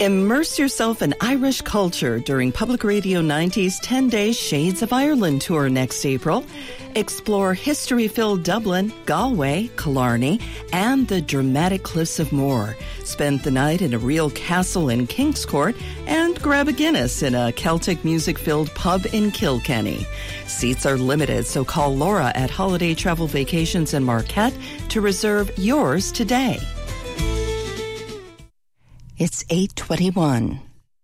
Immerse yourself in Irish culture during Public Radio 90's 10-day Shades of Ireland tour next April. Explore history-filled Dublin, Galway, Killarney, and the dramatic Cliffs of Moher. Spend the night in a real castle in Kingscourt and grab a Guinness in a Celtic music-filled pub in Kilkenny. Seats are limited, so call Laura at Holiday Travel Vacations in Marquette to reserve yours today. It's 8:21.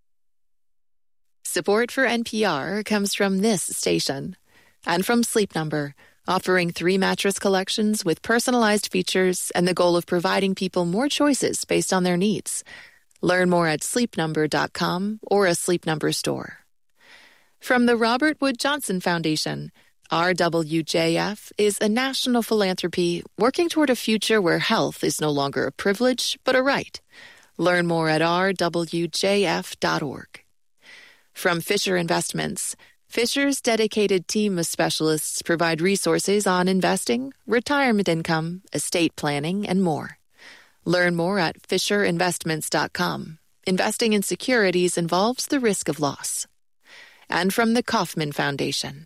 Support for NPR comes from this station and from Sleep Number, offering 3 mattress collections with personalized features and the goal of providing people more choices based on their needs. Learn more at sleepnumber.com or a Sleep Number store. From the Robert Wood Johnson Foundation, RWJF is a national philanthropy working toward a future where health is no longer a privilege but a right. Learn more at rwjf.org. From Fisher Investments, Fisher's dedicated team of specialists provide resources on investing, retirement income, estate planning, and more. Learn more at fisherinvestments.com. Investing in securities involves the risk of loss. And from the Kauffman Foundation.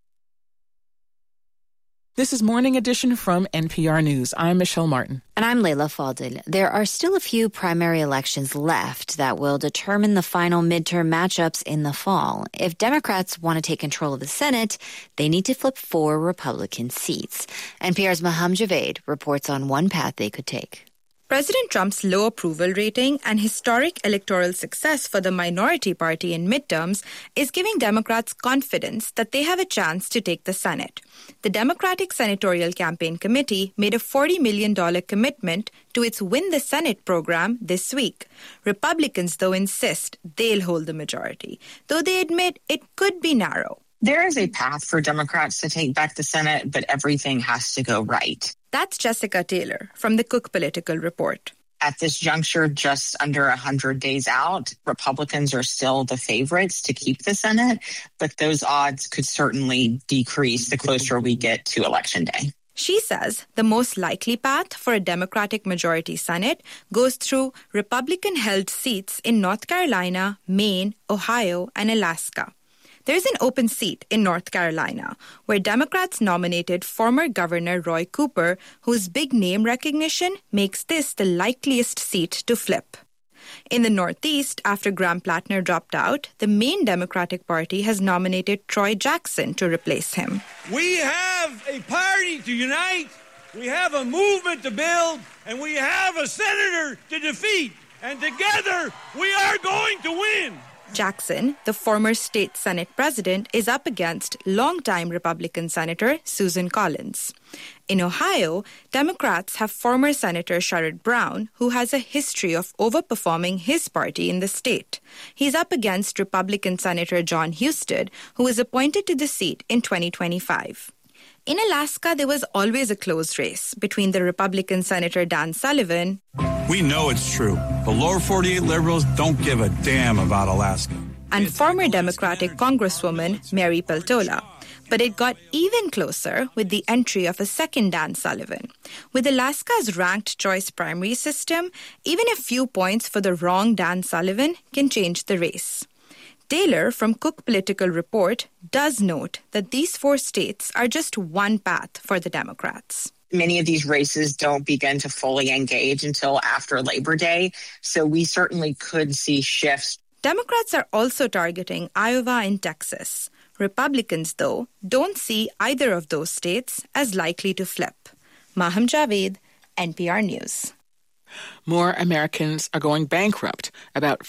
This is Morning Edition from NPR News. I'm Michelle Martin. And I'm Leila Fadel. There are still a few primary elections left that will determine the final midterm matchups in the fall. If Democrats want to take control of the Senate, they need to flip 4 Republican seats. NPR's Maham Javed reports on one path they could take. President Trump's low approval rating and historic electoral success for the minority party in midterms is giving Democrats confidence that they have a chance to take the Senate. The Democratic Senatorial Campaign Committee made a $40 million commitment to its Win the Senate program this week. Republicans, though, insist they'll hold the majority, though they admit it could be narrow. There is a path for Democrats to take back the Senate, but everything has to go right. That's Jessica Taylor from the Cook Political Report. At this juncture, just under 100 days out, Republicans are still the favorites to keep the Senate, but those odds could certainly decrease the closer we get to Election Day. She says the most likely path for a Democratic majority Senate goes through Republican-held seats in North Carolina, Maine, Ohio, and Alaska. There's an open seat in North Carolina where Democrats nominated former Governor Roy Cooper, whose big name recognition makes this the likeliest seat to flip. In the Northeast, after Graham Plattner dropped out, the Maine Democratic Party has nominated Troy Jackson to replace him. We have a party to unite, we have a movement to build, and we have a senator to defeat. And together, we are going to win. Jackson, the former state Senate president, is up against longtime Republican Senator Susan Collins. In Ohio, Democrats have former Senator Sherrod Brown, who has a history of overperforming his party in the state. He's up against Republican Senator John Husted, who was appointed to the seat in 2025. In Alaska, there was always a close race between the Republican Senator Dan Sullivan. We know it's true. The lower 48 liberals don't give a damn about Alaska. And former Democratic Congresswoman Mary Peltola. But it got even closer with the entry of a second Dan Sullivan. With Alaska's ranked choice primary system, even a few points for the wrong Dan Sullivan can change the race. Taylor from Cook Political Report does note that these 4 states are just one path for the Democrats. Many of these races don't begin to fully engage until after Labor Day, so we certainly could see shifts. Democrats are also targeting Iowa and Texas. Republicans, though, don't see either of those states as likely to flip. Maham Javed, NPR News. More Americans are going bankrupt. About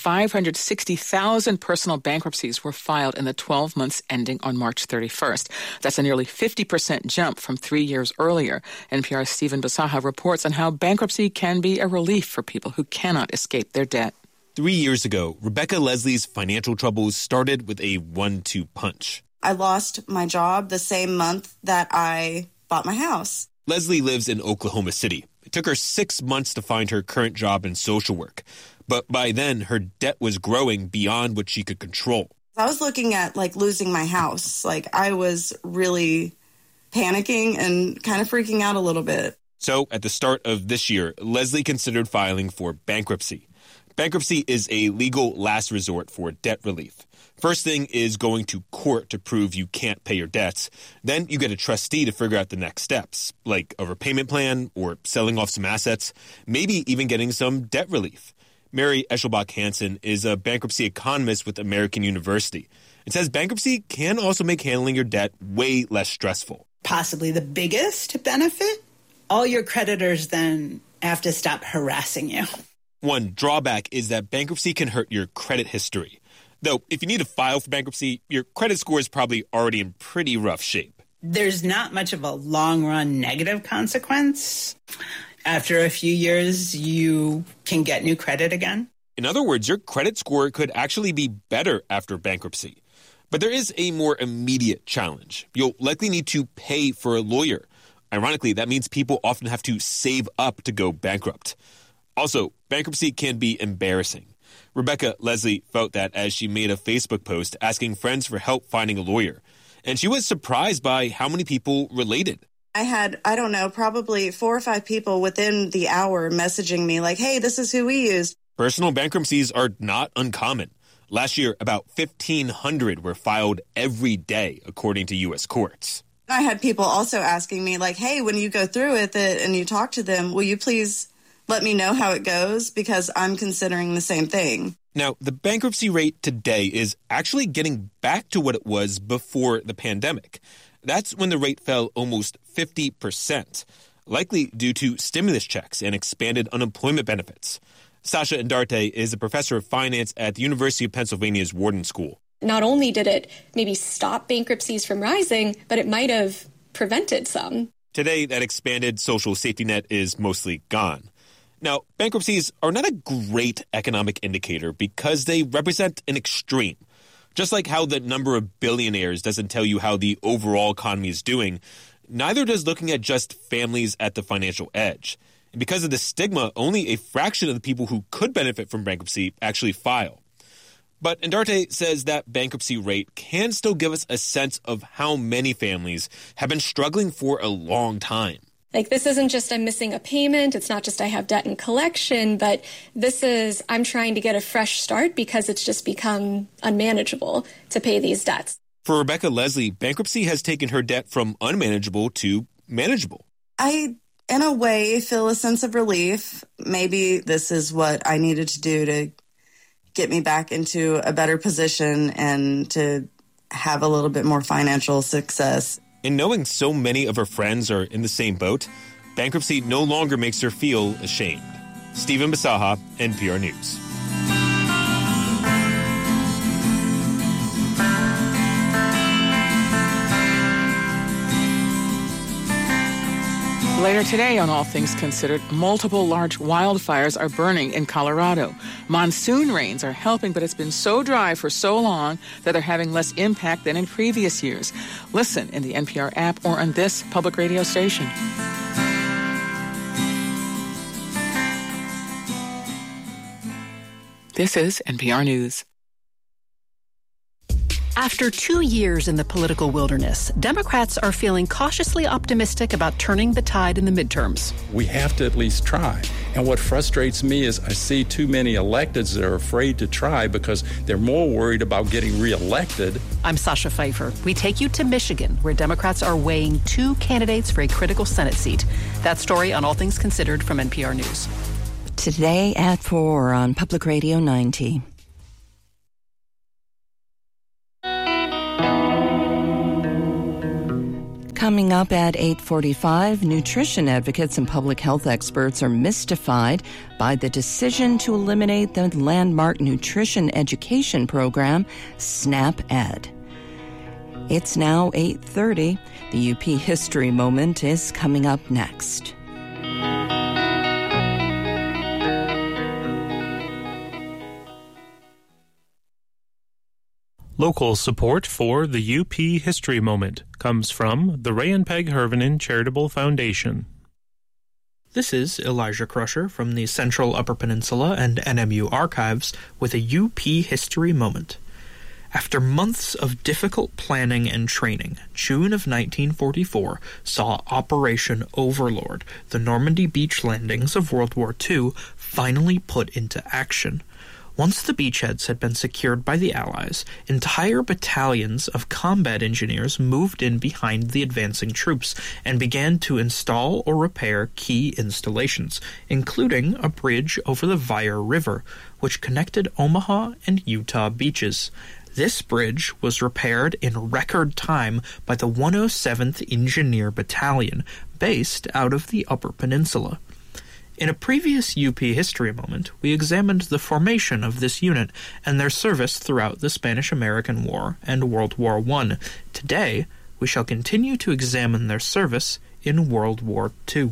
560,000 personal bankruptcies were filed in the 12 months ending on March 31st. That's a nearly 50% jump from 3 years earlier. NPR's Stephen Basaha reports on how bankruptcy can be a relief for people who cannot escape their debt. 3 years ago, Rebecca Leslie's financial troubles started with a 1-2 punch. I lost my job the same month that I bought my house. Leslie lives in Oklahoma City. It took her 6 months to find her current job in social work. But by then, her debt was growing beyond what she could control. I was looking at, losing my house. I was really panicking and kind of freaking out a little bit. So, at the start of this year, Leslie considered filing for bankruptcy. Bankruptcy is a legal last resort for debt relief. First thing is going to court to prove you can't pay your debts. Then you get a trustee to figure out the next steps, like a repayment plan or selling off some assets, maybe even getting some debt relief. Mary Eschelbach Hansen is a bankruptcy economist with American University. It says bankruptcy can also make handling your debt way less stressful. Possibly the biggest benefit, all your creditors then have to stop harassing you. One drawback is that bankruptcy can hurt your credit history. Though, if you need to file for bankruptcy, your credit score is probably already in pretty rough shape. There's not much of a long-run negative consequence. After a few years, you can get new credit again. In other words, your credit score could actually be better after bankruptcy. But there is a more immediate challenge. You'll likely need to pay for a lawyer. Ironically, that means people often have to save up to go bankrupt. Also, bankruptcy can be embarrassing. Rebecca Leslie felt that as she made a Facebook post asking friends for help finding a lawyer. And she was surprised by how many people related. I had, probably 4 or 5 people within the hour messaging me like, hey, this is who we used. Personal bankruptcies are not uncommon. Last year, about 1,500 were filed every day, according to U.S. courts. I had people also asking me like, hey, when you go through with it and you talk to them, will you please let me know how it goes, because I'm considering the same thing. Now, the bankruptcy rate today is actually getting back to what it was before the pandemic. That's when the rate fell almost 50%, likely due to stimulus checks and expanded unemployment benefits. Sasha Indarte is a professor of finance at the University of Pennsylvania's Wharton School. Not only did it maybe stop bankruptcies from rising, but it might have prevented some. Today, that expanded social safety net is mostly gone. Now, bankruptcies are not a great economic indicator because they represent an extreme. Just like how the number of billionaires doesn't tell you how the overall economy is doing, neither does looking at just families at the financial edge. And because of the stigma, only a fraction of the people who could benefit from bankruptcy actually file. But Indarte says that bankruptcy rate can still give us a sense of how many families have been struggling for a long time. Like, this isn't just I'm missing a payment. It's not just I have debt in collection, but this is I'm trying to get a fresh start because it's just become unmanageable to pay these debts. For Rebecca Leslie, bankruptcy has taken her debt from unmanageable to manageable. I, in a way, feel a sense of relief. Maybe this is what I needed to do to get me back into a better position and to have a little bit more financial success. And knowing so many of her friends are in the same boat, bankruptcy no longer makes her feel ashamed. Stephen Basaha, NPR News. Later today on All Things Considered, multiple large wildfires are burning in Colorado. Monsoon rains are helping, but it's been so dry for so long that they're having less impact than in previous years. Listen in the NPR app or on this public radio station. This is NPR News. After 2 years in the political wilderness, Democrats are feeling cautiously optimistic about turning the tide in the midterms. We have to at least try. And what frustrates me is I see too many electeds that are afraid to try because they're more worried about getting reelected. I'm Sasha Pfeiffer. We take you to Michigan, where Democrats are weighing 2 candidates for a critical Senate seat. That story on All Things Considered from NPR News. Today at 4 on Public Radio 90. Coming up at 8:45, nutrition advocates and public health experts are mystified by the decision to eliminate the landmark nutrition education program, SNAP-Ed. It's now 8:30. The UP History Moment is coming up next. Local support for the UP History Moment comes from the Ray and Peg Hervanen Charitable Foundation. This is Elijah Crusher from the Central Upper Peninsula and NMU Archives with a UP History Moment. After months of difficult planning and training, June of 1944 saw Operation Overlord, the Normandy beach landings of World War II, finally put into action. Once the beachheads had been secured by the Allies, entire battalions of combat engineers moved in behind the advancing troops and began to install or repair key installations, including a bridge over the Vire River, which connected Omaha and Utah beaches. This bridge was repaired in record time by the 107th Engineer Battalion, based out of the Upper Peninsula. In a previous UP History Moment, we examined the formation of this unit and their service throughout the Spanish-American War and World War I. Today, we shall continue to examine their service in World War II.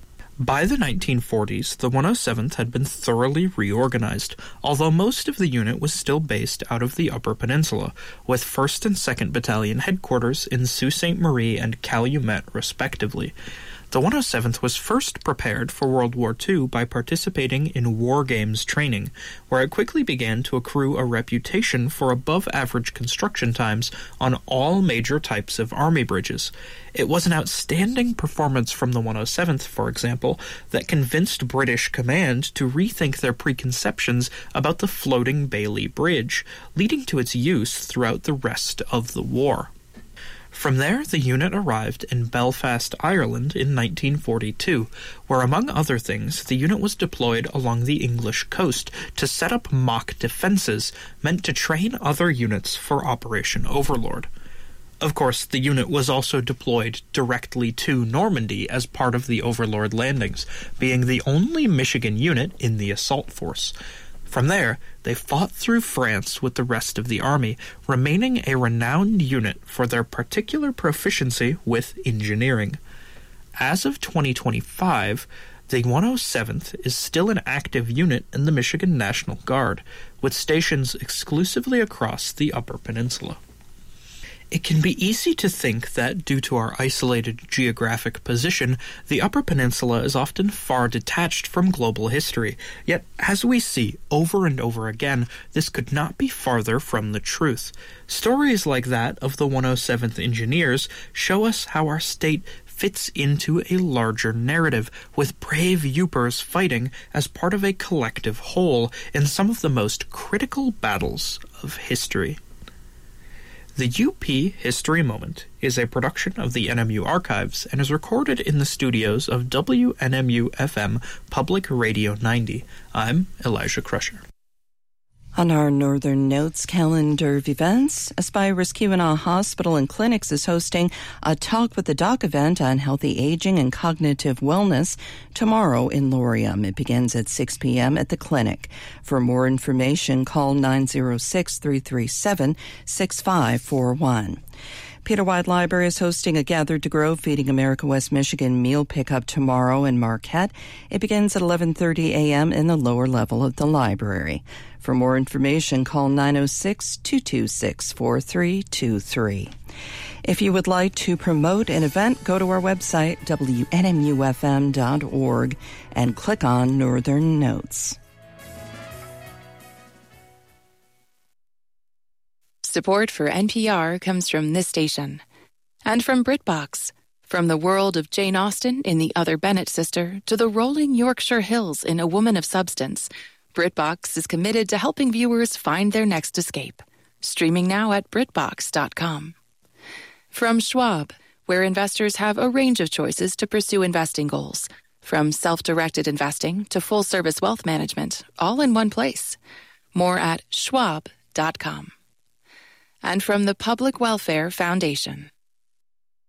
By the 1940s, the 107th had been thoroughly reorganized, although most of the unit was still based out of the Upper Peninsula, with 1st and 2nd Battalion headquarters in Sault Ste. Marie and Calumet, respectively. The 107th was first prepared for World War II by participating in war games training, where it quickly began to accrue a reputation for above-average construction times on all major types of army bridges. It was an outstanding performance from the 107th, for example, that convinced British command to rethink their preconceptions about the floating Bailey Bridge, leading to its use throughout the rest of the war. From there, the unit arrived in Belfast, Ireland in 1942, where, among other things, the unit was deployed along the English coast to set up mock defenses meant to train other units for Operation Overlord. Of course, the unit was also deployed directly to Normandy as part of the Overlord landings, being the only Michigan unit in the assault force. From there, they fought through France with the rest of the army, remaining a renowned unit for their particular proficiency with engineering. As of 2025, the 107th is still an active unit in the Michigan National Guard, with stations exclusively across the Upper Peninsula. It can be easy to think that, due to our isolated geographic position, the Upper Peninsula is often far detached from global history. Yet, as we see over and over again, this could not be farther from the truth. Stories like that of the 107th Engineers show us how our state fits into a larger narrative, with brave Yoopers fighting as part of a collective whole in some of the most critical battles of history. The UP History Moment is a production of the NMU Archives and is recorded in the studios of WNMU-FM Public Radio 90. I'm Elijah Crusher. On our Northern Notes calendar of events, Aspirus Keweenaw Hospital and Clinics is hosting a Talk with the Doc event on healthy aging and cognitive wellness tomorrow in Laurium. It begins at 6 p.m. at the clinic. For more information, call 906-337-6541. Peter White Library is hosting a Gather to Grow Feeding America West Michigan meal pickup tomorrow in Marquette. It begins at 11:30 a.m. in the lower level of the library. For more information, call 906-226-4323. If you would like to promote an event, go to our website, WNMUFM.org, and click on Northern Notes. Support for NPR comes from this station and from BritBox. From the world of Jane Austen in The Other Bennett Sister to the rolling Yorkshire Hills in A Woman of Substance, BritBox is committed to helping viewers find their next escape. Streaming now at BritBox.com. From Schwab, where investors have a range of choices to pursue investing goals. From self-directed investing to full-service wealth management, all in one place. More at Schwab.com. And from the Public Welfare Foundation.